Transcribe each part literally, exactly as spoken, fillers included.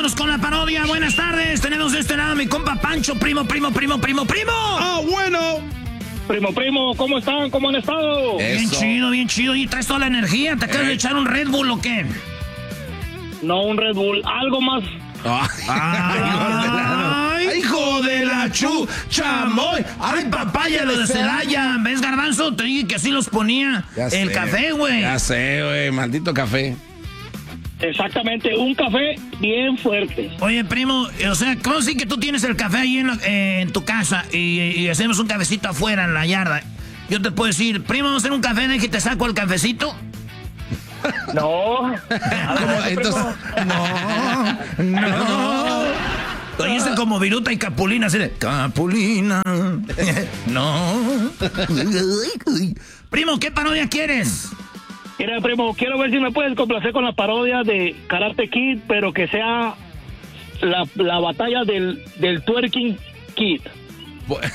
vámonos con la parodia. Buenas tardes. Tenemos de este lado a mi compa Pancho, primo, primo, primo, primo, primo. Ah, bueno. Primo, primo, ¿cómo están? ¿Cómo han estado? Bien Eso. chido, bien chido. Y traes toda la energía. ¿Te acabas Eh. de echar un Red Bull o qué? No, un Red Bull, algo más. ¡Ay, hijo de la chu, chamoy! ¡Ay, papaya lo de Celaya! ¿Ves, Garbanzo? Te dije que así los ponía Ya el sé. café, güey. Ya sé, güey, maldito café. Exactamente, un café bien fuerte. Oye, primo, o sea, ¿cómo sí que tú tienes el café ahí en, la- eh, en tu casa y, y hacemos un cafecito afuera en la yarda? Yo te puedo decir, primo, vamos a hacer un café, de que te saco el cafecito. No. ¿Cómo? Entonces, No, no. Oíste como Viruta y Capulina, así de Capulina. No. Primo, ¿qué parodia quieres? Mira, primo, quiero ver si me puedes complacer con la parodia de Karate Kid, pero que sea la, la batalla del, del Twerking Kid. pu-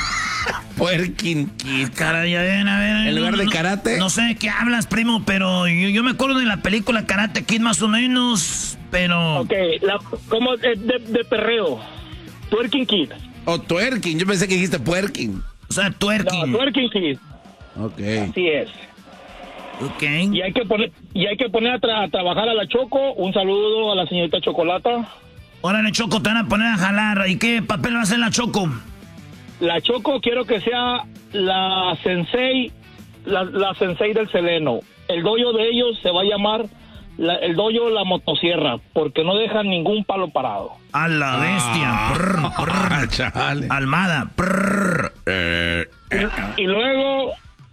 Puerkin Kid. Caray, a ver, a ver. ¿En lugar no, de no, karate? No sé de qué hablas, primo, pero yo, yo me acuerdo de la película Karate Kid más o menos, pero... Ok, la, como de, de, de perreo. Twerking Kid. O twerking, yo pensé que dijiste puerkin. O sea, No, twerking. Twerking Kid. Ok. Así es. Ok. Y hay que poner, y hay que poner a, tra- a trabajar a la Choco. Un saludo a la señorita Chocolata. Órale, Choco, te van a poner a jalar. ¿Y qué papel va a hacer la Choco? La Choco quiero que sea la sensei, la, la sensei del Seleno. El dojo de ellos se va a llamar la- el dojo La Motosierra, porque no dejan ningún palo parado. A la bestia. Prr, prr. Ah, chale. Almada. Prr. Y luego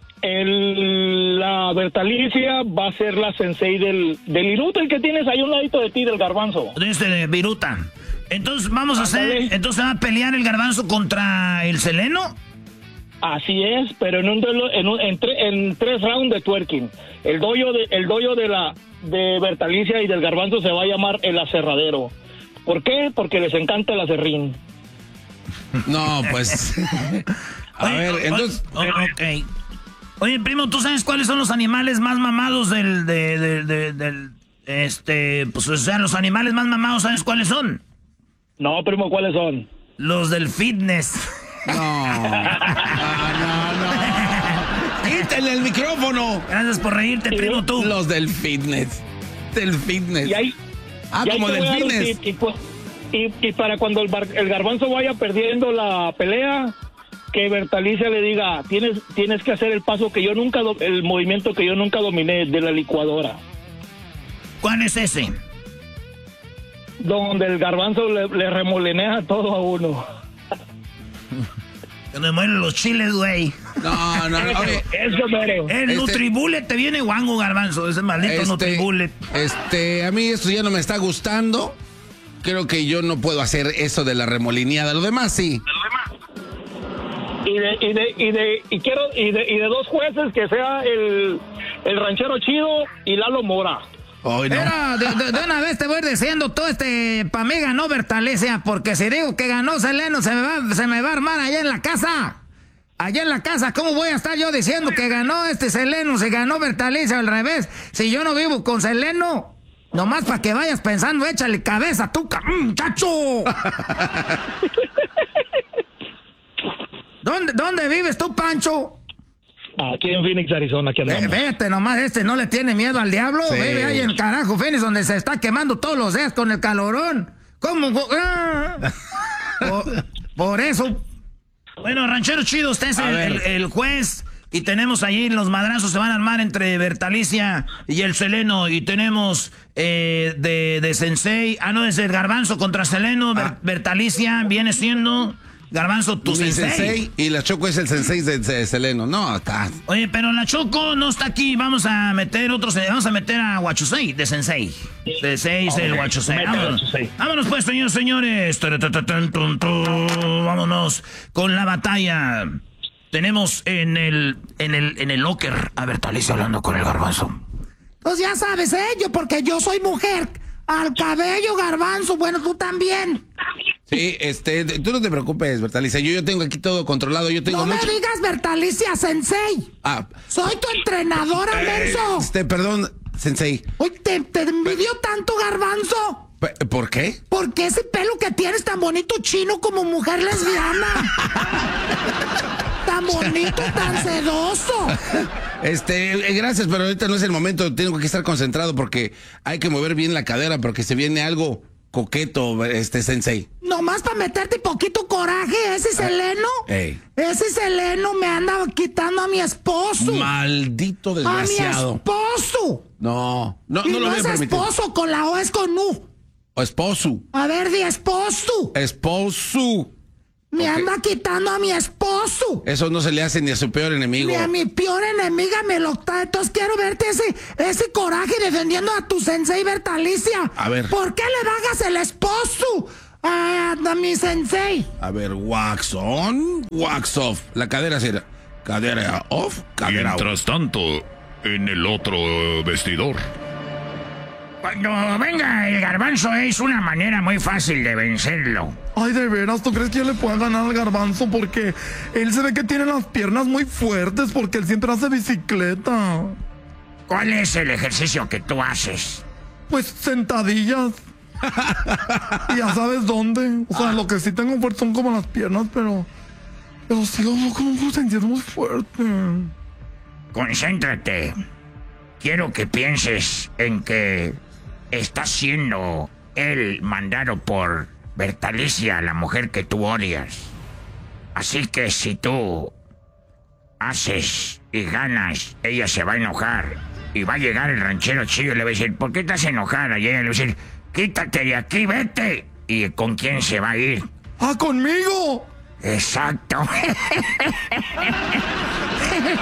el, la Bertalicia va a ser la sensei del, del inútil que tienes ahí a un ladito de ti, del Garbanzo. Este de Viruta. Entonces vamos a hacer... Ándale. Entonces va a pelear el Garbanzo contra el Seleno. Así es, pero en un duelo, en, un- en, tre- en tres rounds de twerking. El dojo de, el dojo de la de Bertalicia y del Garbanzo se va a llamar el aserradero. ¿Por qué? Porque les encanta el aserrín. No, pues. A Oye, ver, o- entonces. o- ok. Oye, primo, ¿tú sabes cuáles son los animales más mamados del... De, de- de- del este... Pues, o sea, los animales más mamados, ¿sabes cuáles son? No, primo, ¿cuáles son? Los del fitness. No. Ah, no, no. Quítale el micrófono. Gracias por reírte, primo, tú. Los del fitness. Del fitness. Y ahí, Ah, y ahí como te del voy a dar un fitness. tip, Y, pues- y- y para cuando el, bar- el Garbanzo vaya perdiendo la pelea, que Bertalicia le diga, tienes, tienes que hacer el paso que yo nunca, do- el movimiento que yo nunca dominé de la licuadora. ¿Cuál es ese? Donde el Garbanzo le, le remolenea todo a uno. Donde mueren los chiles, güey. No, no, no. Oye, Eso, mero. El Este- Nutribullet te viene guango, Garbanzo. Ese maldito este, Nutribullet. este, a mí esto ya no me está gustando. Creo que yo no puedo hacer eso de la remolineada. Lo demás sí. Y de, y de, y de, y quiero, y de, y de dos jueces que sea el, el ranchero chido y Lalo Mora. Hoy no. Pero de, de- de una vez te voy diciendo todo este, pa' mí ganó Bertalicia, porque si digo que ganó Seleno, se me va, se me va a armar allá en la casa. Allá en la casa, ¿cómo voy a estar yo diciendo que ganó este Seleno, si ganó Bertalicia al revés? Si yo no vivo con Seleno, nomás para que vayas pensando, échale cabeza, tú, ca- mm, muchacho. ¿Dónde, ¿Dónde vives tú, Pancho? Aquí en Phoenix, Arizona, aquí Ve- andamos. Vete nomás, este no le tiene miedo al diablo. Sí. Vive ahí en el carajo, Phoenix, donde se está quemando todos los días con el calorón. ¿Cómo? Ah. Por, por eso. Bueno, ranchero chido, usted es A el, ver. el- el juez. Y tenemos ahí los madrazos se van a armar entre Bertalicia y el Seleno. Y tenemos eh, de, de Sensei. Ah, no, es el Garbanzo contra Seleno. Ber- Ah. Bertalicia viene siendo Garbanzo tu Mi sensei. sensei y la Choco es el sensei de, de Seleno. No, está. Oye, pero la Choco no está aquí. Vamos a meter otros. Vamos a meter a Huachusei de Sensei. De seis el Ok, Huachusei. mete a Vámonos. Huachusei. Vámonos pues, señores, señores. Taratatan, tun, tun. Vámonos con la batalla. Tenemos en el, en el, en el locker a Bertalicia hablando con el Garbanzo. Pues ya sabes, ¿eh? Yo, porque yo soy mujer. Al cabello, Garbanzo. Bueno, tú también. Sí, este, tú no te preocupes, Bertalicia. Yo, yo tengo aquí todo controlado. Yo tengo No me mucho- digas Bertalicia Sensei. Ah, Soy tu entrenadora, menso. este, perdón, sensei. Uy, ¿te, te envidió tanto, Garbanzo? ¿Por qué? Porque ese pelo que tienes tan bonito chino como mujer lesbiana. Tan bonito, tan sedoso. Este, gracias, pero ahorita no es el momento. Tengo que estar concentrado porque hay que mover bien la cadera porque se viene algo coqueto, este sensei. Nomás para meterte poquito coraje, ese Seleno. Ey. Ese Seleno me anda quitando a mi esposo. Maldito desgraciado. A mi esposo. No, no, Y no lo voy a es permitir. esposo, con la O es con U. O esposo. A ver, di esposo. Esposo. Me Ok. anda quitando a mi esposo. Eso no se le hace ni a su peor enemigo. Ni a mi peor enemiga me lo está. Entonces quiero verte ese, ese coraje defendiendo a tu sensei Bertalicia. A ver. ¿Por qué le bajas el esposo a, a mi sensei? A ver, wax on, wax off. La cadera será. Cadera off, cadera off. Mientras tanto, en el otro eh, vestidor. Cuando venga el garbanzo es una manera muy fácil de vencerlo. Ay, de veras, ¿tú crees que yo le pueda ganar al garbanzo? Porque él se ve que tiene las piernas muy fuertes porque él siempre hace bicicleta. ¿Cuál es el ejercicio que tú haces? Pues sentadillas. Y ya sabes dónde. O sea, lo que sí tengo fuerte son como las piernas, pero... Pero sigo como sintiendo muy fuerte. Concéntrate. Quiero que pienses en que está siendo él mandado por Bertalicia, la mujer que tú odias. Así que si tú haces y ganas, ella se va a enojar. Y va a llegar el ranchero chido y le va a decir, ¿por qué estás enojada? Y ella le va a decir, quítate de aquí, vete. ¿Y con quién se va a ir? ¡Ah, conmigo! Exacto.